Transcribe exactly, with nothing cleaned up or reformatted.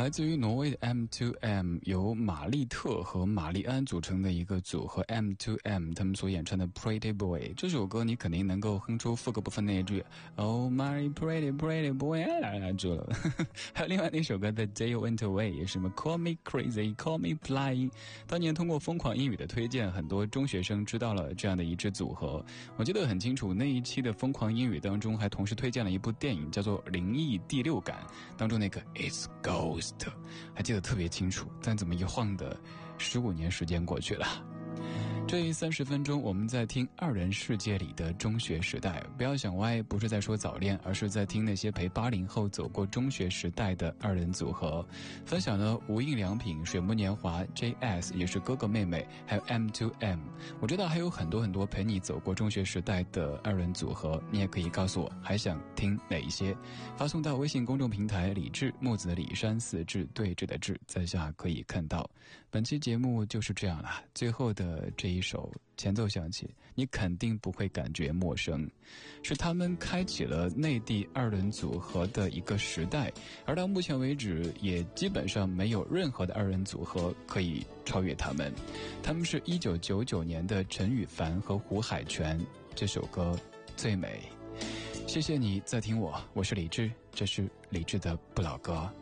来自于挪威的 M to M， 由玛丽特和玛丽安组成的一个组合 M to M， 他们所演唱的 Pretty Boy 这首歌，你肯定能够哼出副歌部分那一句 Oh my pretty pretty boy， 来住了。还有另外那首歌 The Day You Went Away， 也是什么 Call Me Crazy Call Me Flying。 当年通过疯狂英语的推荐，很多中学生知道了这样的一支组合。我记得很清楚，那一期的疯狂英语当中还同时推荐了一部电影叫做灵异第六感，当中那个 It's Ghost还记得特别清楚，但怎么一晃的十五年时间过去了。这一三十分钟，我们在听二人世界里的中学时代。不要想歪，不是在说早恋，而是在听那些陪八零后走过中学时代的二人组合。分享了无印良品、水木年华、J S 也是哥哥妹妹，还有 M to M。我知道还有很多很多陪你走过中学时代的二人组合，你也可以告诉我还想听哪一些，发送到微信公众平台李志，木子李山四志对峙的志，在下可以看到。本期节目就是这样了，最后的这一首前奏响起，你肯定不会感觉陌生，是他们开启了内地二人组合的一个时代，而到目前为止也基本上没有任何的二人组合可以超越他们。他们是一九九九年的陈羽凡和胡海泉，这首歌最美。谢谢你在听我，我是李志，这是李志的不老歌。